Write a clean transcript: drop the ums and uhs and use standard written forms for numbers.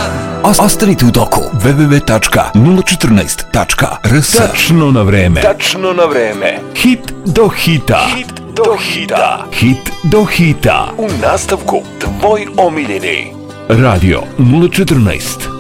Ostanite u toku. www.014.rs. Tačno na vreme. Tačno na vreme. Hit do hita. Hit do hita. Hit do hita. U nastavku tvoj omiljeni. Radio 014.